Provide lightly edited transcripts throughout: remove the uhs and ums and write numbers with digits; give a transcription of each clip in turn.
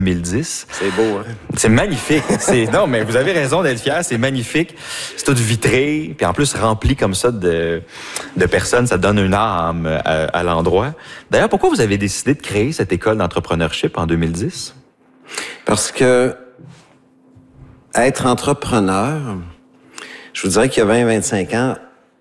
2010. C'est beau, hein? C'est magnifique. Non, mais vous avez raison d'être fier, c'est magnifique. C'est tout vitré, puis en plus rempli comme ça de personnes, ça donne une âme à l'endroit. D'ailleurs, pourquoi vous avez décidé de créer cette école d'entrepreneurship en 2010? Parce que être entrepreneur, je vous dirais qu'il y a 20-25 ans,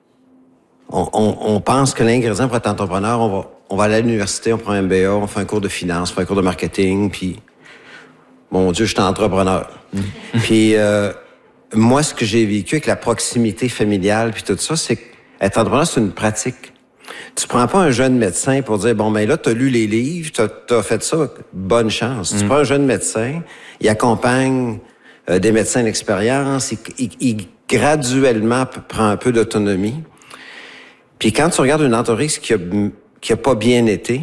on pense que l'ingrédient pour être entrepreneur, on va aller à l'université, on prend un MBA, on fait un cours de finance, on fait un cours de marketing, puis mon Dieu, je suis entrepreneur. Puis moi, ce que j'ai vécu avec la proximité familiale puis tout ça, c'est qu'être entrepreneur, c'est une pratique. Tu prends pas un jeune médecin pour dire, bon, ben là, t'as lu les livres, t'as fait ça, bonne chance. Tu prends un jeune médecin, il accompagne des médecins d'expérience, il graduellement prend un peu d'autonomie. Puis quand tu regardes une entreprise qui a pas bien été,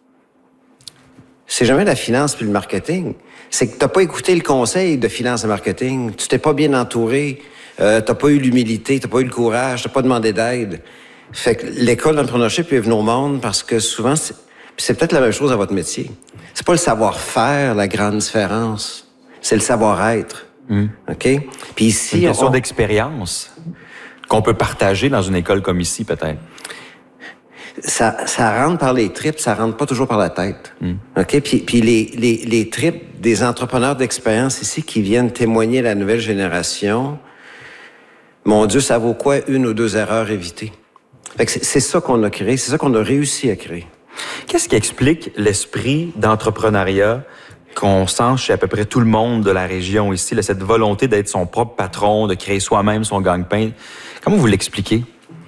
c'est jamais la finance puis le marketing. C'est que t'as pas écouté le conseil de finance et marketing. Tu t'es pas bien entouré. T'as pas eu l'humilité, t'as pas eu le courage, t'as pas demandé d'aide. Fait que l'école d'entrepreneurship est venue au monde parce que souvent, c'est peut-être la même chose à votre métier. C'est pas le savoir-faire la grande différence. C'est le savoir-être. OK? Puis ici, une question d'expérience qu'on peut partager dans une école comme ici, peut-être. Ça rentre par les tripes, ça rentre pas toujours par la tête. OK? Puis les tripes des entrepreneurs d'expérience ici qui viennent témoigner à la nouvelle génération, mon Dieu, ça vaut quoi 1 ou 2 erreurs évitées? Fait que c'est ça qu'on a créé, c'est ça qu'on a réussi à créer. Qu'est-ce qui explique l'esprit d'entrepreneuriat qu'on sent chez à peu près tout le monde de la région ici, là, cette volonté d'être son propre patron, de créer soi-même son gagne-pain? Comment vous l'expliquez?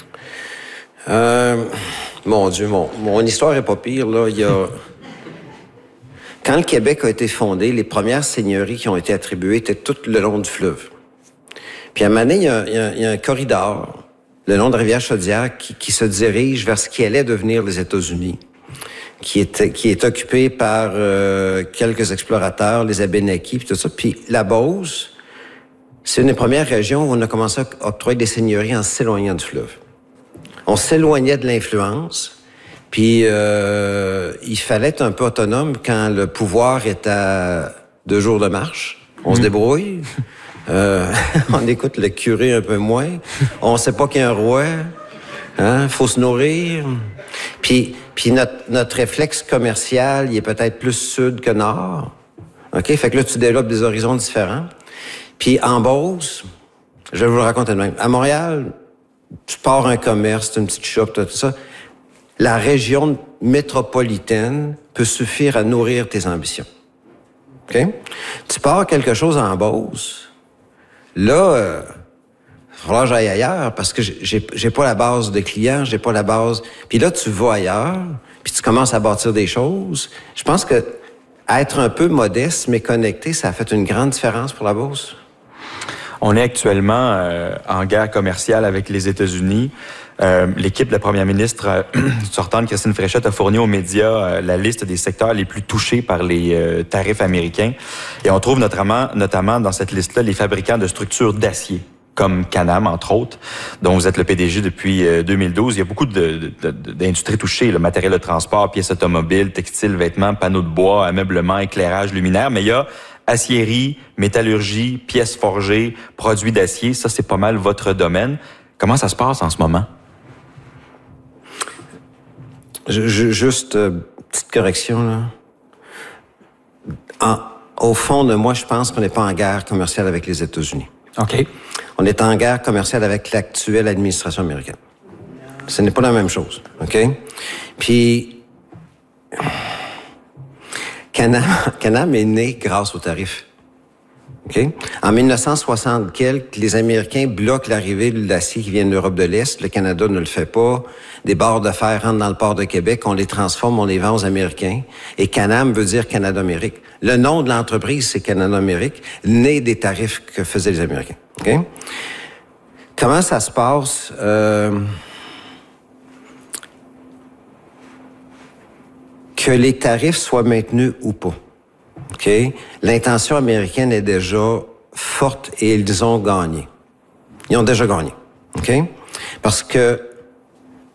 Mon Dieu, mon histoire est pas pire, là. Quand le Québec a été fondé, les premières seigneuries qui ont été attribuées étaient toutes le long du fleuve. Puis à un moment donné, il y a un corridor, le long de Rivière-Chaudière, qui se dirige vers ce qui allait devenir les États-Unis, qui est occupé par quelques explorateurs, les Abénakis, puis tout ça. Puis la Beauce, c'est une des premières régions où on a commencé à octroyer des seigneuries en s'éloignant du fleuve. On s'éloignait de l'influence, puis il fallait être un peu autonome quand le pouvoir est à 2 jours de marche. On se débrouille. On écoute le curé un peu moins. On sait pas qu'il y a un roi. Hein? Faut se nourrir. Puis notre réflexe commercial, il est peut-être plus sud que nord. OK? Fait que là, tu développes des horizons différents. Puis en Beauce, je vais vous le raconter de même. À Montréal, tu pars un commerce, une petite shop, tout ça. La région métropolitaine peut suffire à nourrir tes ambitions. OK? Tu pars quelque chose en Beauce. Là, il va falloir que j'aille ailleurs parce que j'ai pas la base de clients, j'ai pas la base. Puis là, tu vas ailleurs, puis tu commences à bâtir des choses. Je pense que être un peu modeste mais connecté, ça a fait une grande différence pour la Beauce. On est actuellement en guerre commerciale avec les États-Unis. L'équipe de la première ministre sortante, Christine Fréchette, a fourni aux médias la liste des secteurs les plus touchés par les tarifs américains. Et on trouve notamment dans cette liste-là les fabricants de structures d'acier, comme Can-Am, entre autres, dont vous êtes le PDG depuis 2012. Il y a beaucoup d'industries touchées, le matériel de transport, pièces automobiles, textiles, vêtements, panneaux de bois, ameublement, éclairage, luminaire. Mais il y a aciérie, métallurgie, pièces forgées, produits d'acier. Ça, c'est pas mal votre domaine. Comment ça se passe en ce moment? Juste, petite correction, là. Au fond de moi, je pense qu'on n'est pas en guerre commerciale avec les États-Unis. OK. On est en guerre commerciale avec l'actuelle administration américaine. Ce n'est pas la même chose, OK? Puis, Can-Am est né grâce aux tarifs. OK? En 1960 quelques, les Américains bloquent l'arrivée de l'acier qui vient de l'Europe de l'Est. Le Canada ne le fait pas. Des barres de fer rentrent dans le port de Québec. On les transforme, on les vend aux Américains. Et Can-Am veut dire Canada-Amérique. Le nom de l'entreprise, c'est Canada-Amérique, né des tarifs que faisaient les Américains. OK? Comment ça se passe? Que les tarifs soient maintenus ou pas. OK? L'intention américaine est déjà forte et ils ont gagné. Ils ont déjà gagné. OK? Parce que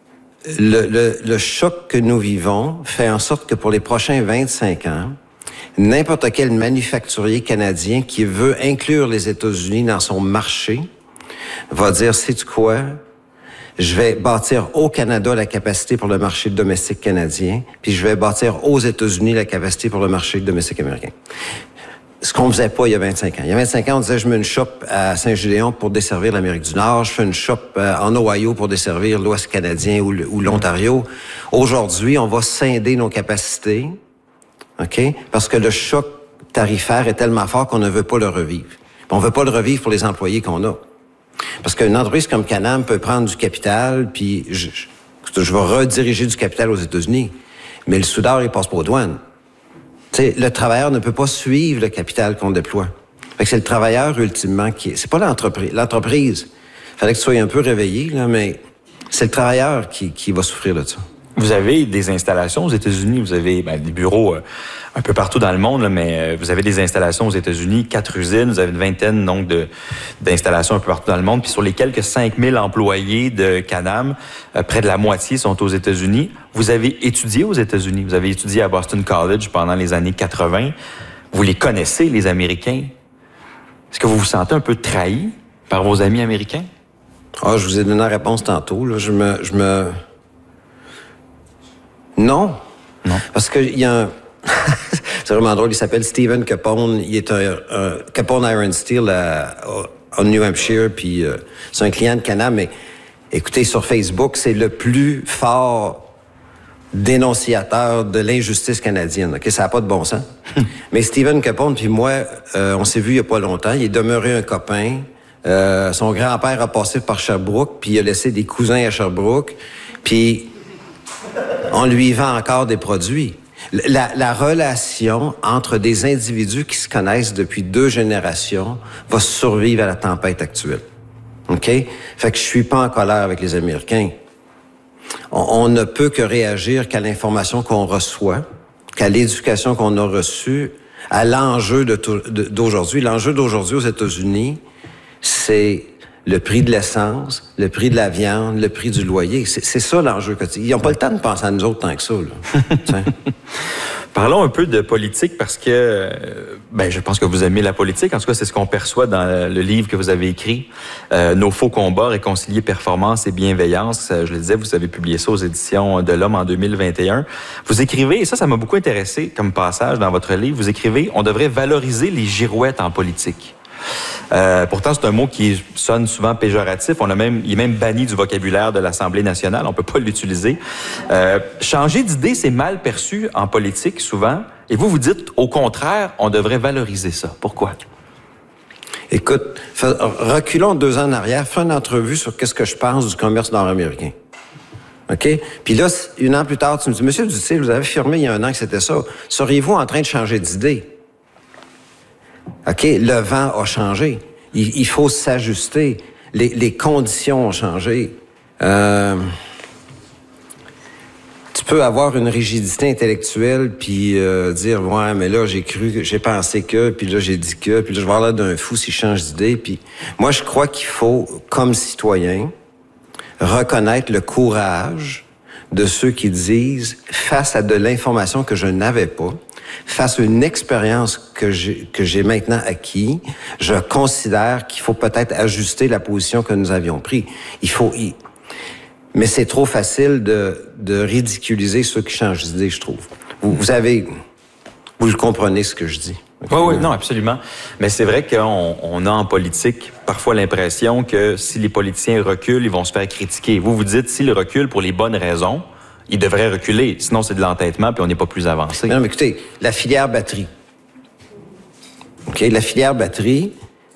le choc que nous vivons fait en sorte que pour les prochains 25 ans, n'importe quel manufacturier canadien qui veut inclure les États-Unis dans son marché va dire, sais-tu quoi? Je vais bâtir au Canada la capacité pour le marché domestique canadien, puis je vais bâtir aux États-Unis la capacité pour le marché domestique américain. Ce qu'on faisait pas il y a 25 ans. Il y a 25 ans, on disait, je mets une shop à Saint-Gédéon pour desservir l'Amérique du Nord, je fais une shop en Ohio pour desservir l'Ouest canadien ou l'Ontario. Aujourd'hui, on va scinder nos capacités, OK? Parce que le choc tarifaire est tellement fort qu'on ne veut pas le revivre. Puis on veut pas le revivre pour les employés qu'on a. Parce qu'une entreprise comme Can-Am peut prendre du capital, puis je vais rediriger du capital aux États-Unis, mais le soudeur, il passe pas aux douanes. T'sais, le travailleur ne peut pas suivre le capital qu'on déploie. Fait que c'est le travailleur, ultimement, c'est pas l'entreprise. L'entreprise, fallait que tu sois un peu réveillé, là, mais c'est le travailleur qui va souffrir de ça. Vous avez des installations aux États-Unis, vous avez des bureaux un peu partout dans le monde, là, mais vous avez des installations aux États-Unis, 4 usines, vous avez une vingtaine donc d'installations un peu partout dans le monde, puis sur les quelques 5000 employés de Can-Am, près de la moitié sont aux États-Unis. Vous avez étudié aux États-Unis, vous avez étudié à Boston College pendant les années 80. Vous les connaissez, les Américains. Est-ce que vous vous sentez un peu trahi par vos amis américains? Ah, je vous ai donné la réponse tantôt, là. Non. Parce qu'il y a un... C'est vraiment drôle, il s'appelle Stephen Capone. Il est un Capone Iron Steel en New Hampshire, puis c'est un client de Can-Am. Mais écoutez, sur Facebook, c'est le plus fort dénonciateur de l'injustice canadienne. OK, ça n'a pas de bon sens. Mais Stephen Capone puis moi, on s'est vu il y a pas longtemps. Il est demeuré un copain. Son grand-père a passé par Sherbrooke, puis il a laissé des cousins à Sherbrooke. Puis on lui vend encore des produits. La relation entre des individus qui se connaissent depuis 2 générations va survivre à la tempête actuelle. OK? Fait que je suis pas en colère avec les Américains. On ne peut que réagir qu'à l'information qu'on reçoit, qu'à l'éducation qu'on a reçue, à l'enjeu d'aujourd'hui. L'enjeu d'aujourd'hui aux États-Unis, c'est le prix de l'essence, le prix de la viande, le prix du loyer. C'est ça l'enjeu quotidien. Ils n'ont pas le temps de penser à nous autres tant que ça, là. Parlons un peu de politique parce que je pense que vous aimez la politique. En tout cas, c'est ce qu'on perçoit dans le livre que vous avez écrit, Nos faux combats, réconcilier performance et bienveillance. Je le disais, vous avez publié ça aux éditions de l'Homme en 2021. Vous écrivez, et ça m'a beaucoup intéressé comme passage dans votre livre, vous écrivez « On devrait valoriser les girouettes en politique ». Pourtant, c'est un mot qui sonne souvent péjoratif. Il est même banni du vocabulaire de l'Assemblée nationale. On peut pas l'utiliser. Changer d'idée, c'est mal perçu en politique, souvent. Et vous dites, au contraire, on devrait valoriser ça. Pourquoi? Écoute, reculons 2 ans en arrière. Fais une entrevue sur qu'est-ce que je pense du commerce nord-américain. OK? Puis là, 1 an plus tard, tu me dis, Monsieur Duthil, vous avez affirmé il y a 1 an que c'était ça. Seriez-vous en train de changer d'idée? OK, le vent a changé. Il faut s'ajuster. Les conditions ont changé. Tu peux avoir une rigidité intellectuelle puis dire ouais, mais là j'ai pensé que, puis là j'ai dit que, puis là je vais avoir l'air d'un fou si je change d'idée. Puis moi je crois qu'il faut, comme citoyen, reconnaître le courage de ceux qui disent face à de l'information que je n'avais pas. Face à une expérience que j'ai maintenant acquis, je considère qu'il faut peut-être ajuster la position que nous avions prise. Mais c'est trop facile de ridiculiser ceux qui changent d'idée, je trouve. Vous comprenez ce que je dis. Oui, non, absolument. Mais c'est vrai qu'on a en politique parfois l'impression que si les politiciens reculent, ils vont se faire critiquer. Vous dites, s'ils reculent pour les bonnes raisons, ils devraient reculer, sinon c'est de l'entêtement puis on n'est pas plus avancé. Non, mais écoutez, la filière batterie. OK, la filière batterie,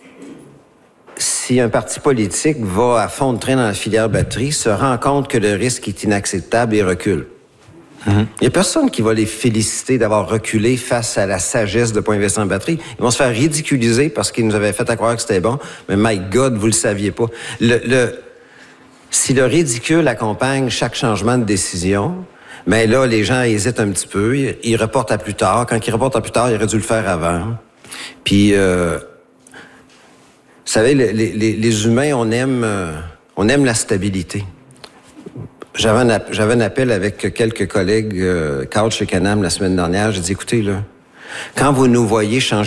si un parti politique va à fond de train dans la filière batterie, se rend compte que le risque est inacceptable et recule. Il n'y a personne qui va les féliciter d'avoir reculé face à la sagesse de ne pas investir en batterie. Ils vont se faire ridiculiser parce qu'ils nous avaient fait à croire que c'était bon, mais my God, vous le saviez pas. Si le ridicule accompagne chaque changement de décision, mais là, les gens hésitent un petit peu, ils reportent à plus tard. Quand ils reportent à plus tard, ils auraient dû le faire avant. Puis, vous savez, les humains, on aime la stabilité. J'avais un appel avec quelques collègues cadres chez Can-Am la semaine dernière. J'ai dit, écoutez, là, Quand vous nous voyez changer